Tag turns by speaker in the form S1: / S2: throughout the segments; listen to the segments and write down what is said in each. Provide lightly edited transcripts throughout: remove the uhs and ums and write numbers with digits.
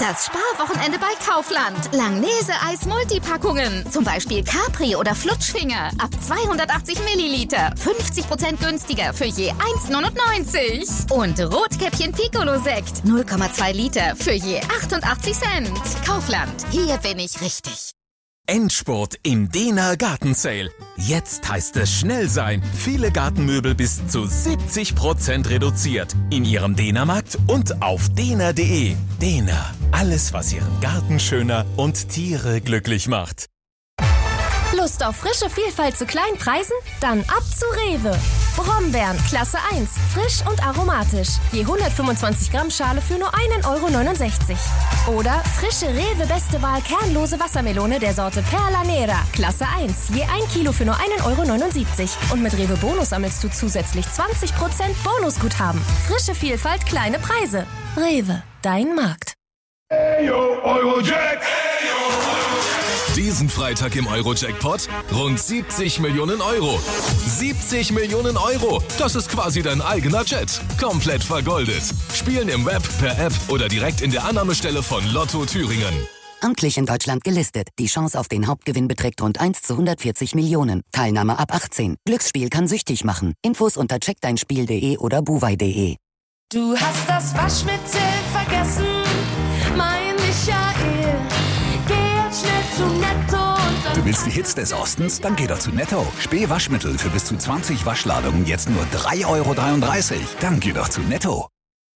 S1: Das Sparwochenende bei Kaufland. Langnese-Eis Multipackungen. Zum Beispiel Capri oder Flutschfinger. Ab 280 Milliliter. 50% günstiger für je 1,99. Und Rotkäppchen Piccolo-Sekt. 0,2 Liter für je 88 Cent. Kaufland. Hier bin ich richtig.
S2: Endspurt im Dehner Gartensale. Jetzt heißt es schnell sein. Viele Gartenmöbel bis zu 70% reduziert. In Ihrem Dehnermarkt und auf dehner.de. Dehner. Alles, was Ihren Garten schöner und Tiere glücklich macht.
S3: Lust auf frische Vielfalt zu kleinen Preisen? Dann ab zu Rewe. Brombeeren, Klasse 1, frisch und aromatisch. Je 125 Gramm Schale für nur 1,69 €. Oder frische Rewe Beste Wahl kernlose Wassermelone der Sorte Perla Nera, Klasse 1, je 1 Kilo für nur 1,79 €. Und mit Rewe Bonus sammelst du zusätzlich 20% Bonusguthaben. Frische Vielfalt, kleine Preise. Rewe, dein Markt.
S4: Eyo, Eurojack!
S5: Diesen Freitag im Euro-Jackpot rund 70 Millionen Euro. 70 Millionen Euro! Das ist quasi dein eigener Jet. Komplett vergoldet. Spielen im Web, per App oder direkt in der Annahmestelle von Lotto Thüringen.
S6: Amtlich in Deutschland gelistet. Die Chance auf den Hauptgewinn beträgt rund 1 zu 140 Millionen. Teilnahme ab 18. Glücksspiel kann süchtig machen. Infos unter checkdeinspiel.de oder buwei.de.
S7: Du hast das Waschmittel vergessen, mein Michael. Geh jetzt schnell zu Netto und
S8: Du willst die Hits des Ostens? Dann geh doch zu Netto. Spee Waschmittel für bis zu 20 Waschladungen jetzt nur 3,33 €. Dann geh doch zu Netto.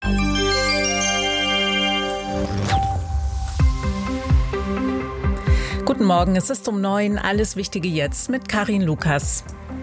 S9: Guten Morgen, es ist um 9, alles Wichtige jetzt mit Karin Lukas.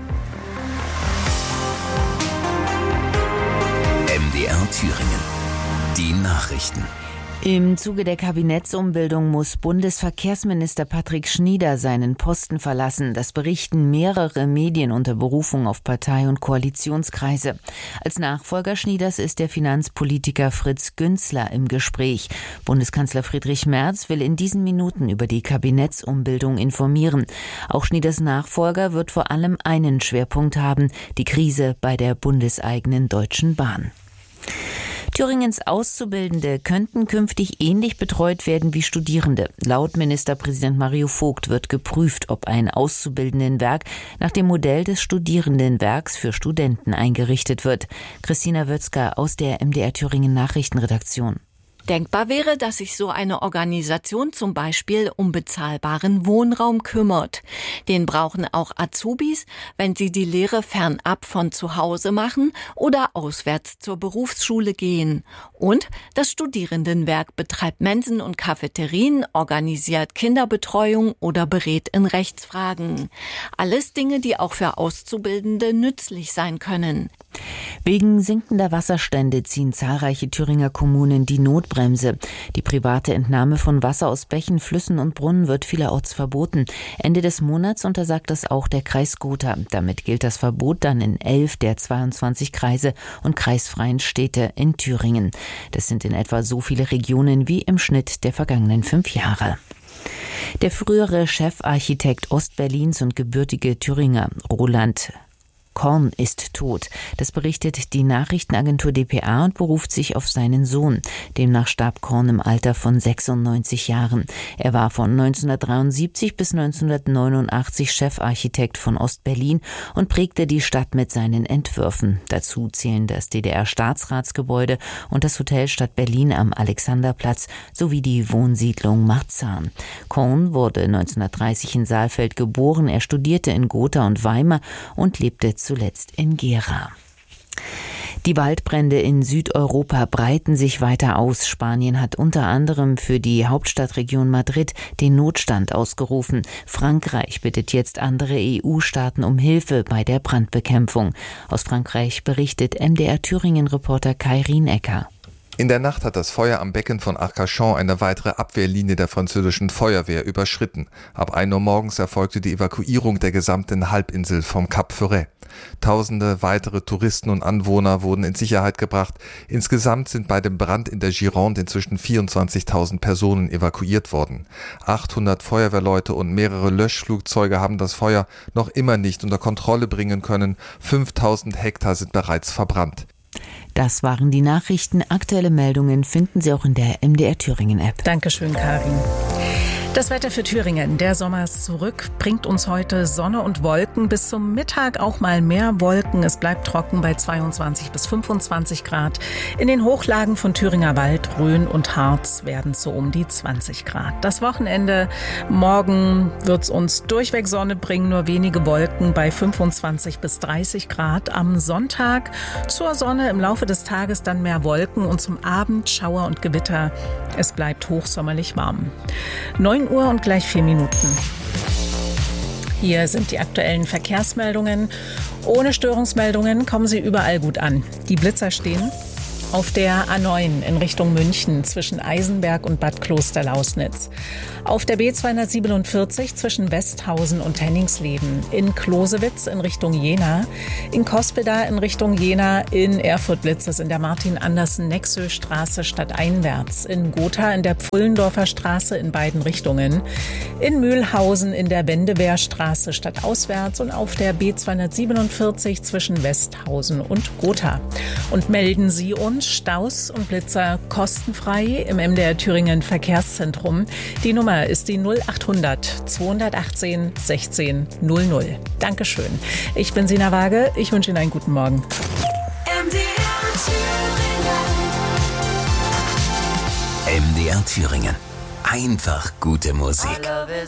S8: MDR Thüringen. Die Nachrichten.
S10: Im Zuge der Kabinettsumbildung muss Bundesverkehrsminister Patrick Schnieder seinen Posten verlassen. Das berichten mehrere Medien unter Berufung auf Partei- und Koalitionskreise. Als Nachfolger Schnieders ist der Finanzpolitiker Fritz Günzler im Gespräch. Bundeskanzler Friedrich Merz will in diesen Minuten über die Kabinettsumbildung informieren. Auch Schnieders Nachfolger wird vor allem einen Schwerpunkt haben: die Krise bei der bundeseigenen Deutschen Bahn. Thüringens Auszubildende könnten künftig ähnlich betreut werden wie Studierende. Laut Ministerpräsident Mario Vogt wird geprüft, ob ein Auszubildendenwerk nach dem Modell des Studierendenwerks für Studenten eingerichtet wird. Christina Wötzger aus der MDR Thüringen Nachrichtenredaktion.
S11: Denkbar wäre, dass sich so eine Organisation zum Beispiel um bezahlbaren Wohnraum kümmert. Den brauchen auch Azubis, wenn sie die Lehre fernab von zu Hause machen oder auswärts zur Berufsschule gehen. Und das Studierendenwerk betreibt Mensen und Cafeterien, organisiert Kinderbetreuung oder berät in Rechtsfragen. Alles Dinge, die auch für Auszubildende nützlich sein können.
S10: Wegen sinkender Wasserstände ziehen zahlreiche Thüringer Kommunen die Notbremse. Die private Entnahme von Wasser aus Bächen, Flüssen und Brunnen wird vielerorts verboten. Ende des Monats untersagt das auch der Kreis Gotha. Damit gilt das Verbot dann in 11 der 22 Kreise und kreisfreien Städte in Thüringen. Das sind in etwa so viele Regionen wie im Schnitt der vergangenen 5 Jahre. Der frühere Chefarchitekt Ostberlins und gebürtige Thüringer Roland Korn ist tot. Das berichtet die Nachrichtenagentur dpa und beruft sich auf seinen Sohn. Demnach starb Korn im Alter von 96 Jahren. Er war von 1973 bis 1989 Chefarchitekt von Ostberlin und prägte die Stadt mit seinen Entwürfen. Dazu zählen das DDR-Staatsratsgebäude und das Hotel Stadt Berlin am Alexanderplatz sowie die Wohnsiedlung Marzahn. Korn wurde 1930 in Saalfeld geboren. Er studierte in Gotha und Weimar und lebte zuletzt in Gera. Die Waldbrände in Südeuropa breiten sich weiter aus. Spanien hat unter anderem für die Hauptstadtregion Madrid den Notstand ausgerufen. Frankreich bittet jetzt andere EU-Staaten um Hilfe bei der Brandbekämpfung. Aus Frankreich berichtet MDR Thüringen-Reporter Kai Rienecker.
S12: In der Nacht hat das Feuer am Becken von Arcachon eine weitere Abwehrlinie der französischen Feuerwehr überschritten. Ab 1 Uhr morgens erfolgte die Evakuierung der gesamten Halbinsel vom Cap Ferret. Tausende weitere Touristen und Anwohner wurden in Sicherheit gebracht. Insgesamt sind bei dem Brand in der Gironde inzwischen 24.000 Personen evakuiert worden. 800 Feuerwehrleute und mehrere Löschflugzeuge haben das Feuer noch immer nicht unter Kontrolle bringen können. 5.000 Hektar sind bereits verbrannt.
S10: Das waren die Nachrichten. Aktuelle Meldungen finden Sie auch in der MDR Thüringen App.
S9: Dankeschön, Karin. Das Wetter für Thüringen. Der Sommer ist zurück, bringt uns heute Sonne und Wolken. Bis zum Mittag auch mal mehr Wolken. Es bleibt trocken bei 22 bis 25 Grad. In den Hochlagen von Thüringer Wald, Rhön und Harz werden es so um die 20 Grad. Das Wochenende, morgen wird es uns durchweg Sonne bringen, nur wenige Wolken bei 25 bis 30 Grad. Am Sonntag zur Sonne, im Laufe des Tages dann mehr Wolken und zum Abend Schauer und Gewitter. Es bleibt hochsommerlich warm. 9 Uhr und gleich 4 Minuten. Hier sind die aktuellen Verkehrsmeldungen. Ohne Störungsmeldungen kommen sie überall gut an. Die Blitzer stehen auf der A9 in Richtung München zwischen Eisenberg und Bad Klosterlausnitz. Auf der B247 zwischen Westhausen und Henningsleben. In Klosewitz in Richtung Jena. In Cospeda in Richtung Jena. In Erfurt blitzt es in der Martin-Andersen-Nexö-Straße stadteinwärts. In Gotha in der Pfullendorfer Straße in beiden Richtungen. In Mühlhausen in der Wendewehrstraße stadtauswärts und auf der B247 zwischen Westhausen und Gotha. Und melden Sie uns Staus und Blitzer kostenfrei im MDR Thüringen Verkehrszentrum. Die Nummer ist die 0800 218 16 00. Dankeschön. Ich bin Sina Waage. Ich wünsche Ihnen einen guten Morgen.
S13: MDR Thüringen. Einfach gute Musik.